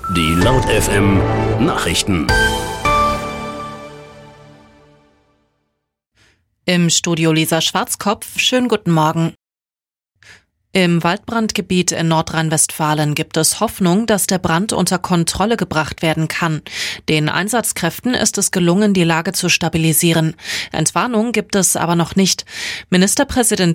Die Laut FM Nachrichten. Im Studio Lisa Schwarzkopf, schönen guten Morgen. Im Waldbrandgebiet in Nordrhein-Westfalen gibt es Hoffnung, dass der Brand unter Kontrolle gebracht werden kann. Den Einsatzkräften ist es gelungen, die Lage zu stabilisieren. Entwarnung gibt es aber noch nicht. Ministerpräsident